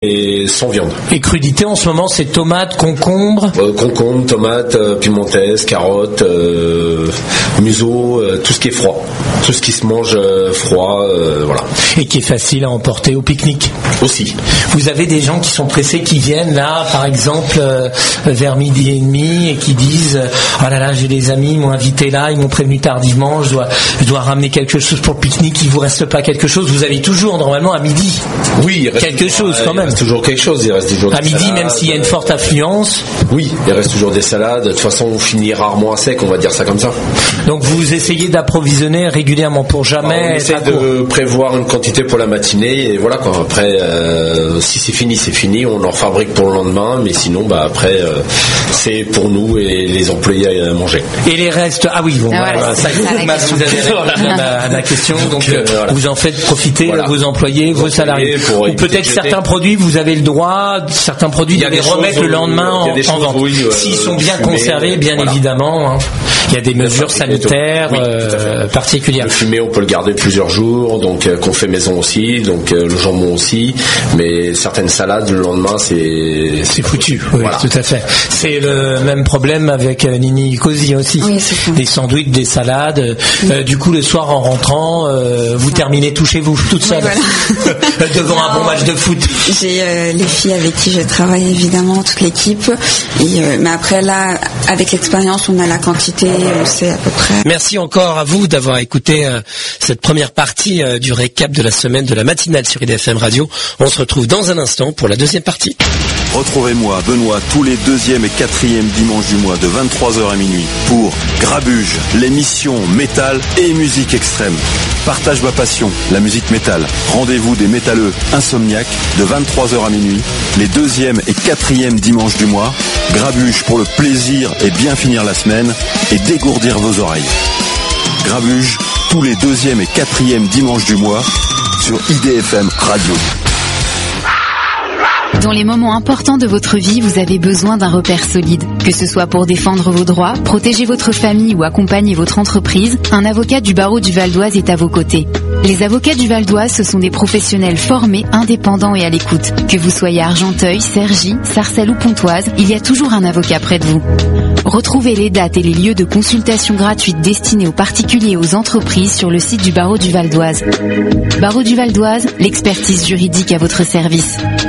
et sans viande. Et crudité en ce moment, c'est tomates, concombres. Concombres, tomates, pimentaises, carottes, museau, tout ce qui est froid, tout ce qui se mange froid, voilà. Et qui est facile à emporter au pique-nique. Aussi. Vous avez des gens qui sont pressés, qui viennent là, par exemple, vers 12h30 et qui disent oh là là, j'ai des amis, ils m'ont invité là, ils m'ont prévenu tardivement, je dois ramener quelque chose pour le pique-nique, il vous reste pas quelque chose. Vous avez toujours normalement à midi. Oui, il reste quelque chose quand même. Il reste toujours quelque chose. Il reste toujours à midi, salades, même s'il y a une forte affluence. Oui, il reste toujours des salades. De toute façon, on finit rarement à sec, on va dire ça comme ça. Donc vous essayez d'approvisionner régulièrement pour jamais. On essaie de prévoir une quantité pour la matinée et voilà quoi. Après, si c'est fini, c'est fini. On en fabrique pour le lendemain, mais sinon, après, c'est pour nous et les employés à manger. Et les restes, ah oui, bon, voilà, ça vous avez répondu à la question. Donc vous en faites profiter vos employés, vos salariés. Ou peut-être certains produits, vous avez le droit, certains produits, de les remettre le lendemain en vente. S'ils sont bien conservés, bien évidemment. Hein. Il y a des mesures sanitaires particulières. Le fumé, on peut le garder plusieurs jours, donc qu'on fait maison aussi, donc le jambon aussi. Mais certaines salades, le lendemain, c'est foutu. Oui, voilà. Tout à fait. C'est le même problème avec Nini Cosi aussi. Oui, des sandwichs, des salades. Du coup, le soir, en rentrant, vous terminez tout chez vous, toute seule, devant un bon match de foot. J'ai les filles avec qui je travaille, évidemment, toute l'équipe. Mais après, là, avec l'expérience, on a la quantité, on sait à peu près. Merci encore à vous d'avoir écouté cette première partie du récap de la semaine de la matinale sur IDFM Radio. On se retrouve dans un instant pour la deuxième partie. Retrouvez-moi, Benoît, tous les 2e et 4e dimanches du mois de 23h à minuit pour Grabuge, l'émission métal et musique extrême. Partage ma passion, la musique métal. Rendez-vous des métalleux insomniaques de 23h à minuit, les 2e et 4e dimanches du mois. Grabuge pour le plaisir et bien finir la semaine et dégourdir vos oreilles. Grabuge, tous les 2e et 4e dimanches du mois sur IDFM Radio. Dans les moments importants de votre vie, vous avez besoin d'un repère solide. Que ce soit pour défendre vos droits, protéger votre famille ou accompagner votre entreprise, un avocat du barreau du Val d'Oise est à vos côtés. Les avocats du Val d'Oise, ce sont des professionnels formés, indépendants et à l'écoute. Que vous soyez à Argenteuil, Cergy, Sarcelles ou Pontoise, il y a toujours un avocat près de vous. Retrouvez les dates et les lieux de consultation gratuites destinés aux particuliers et aux entreprises sur le site du barreau du Val d'Oise. Barreau du Val d'Oise, l'expertise juridique à votre service.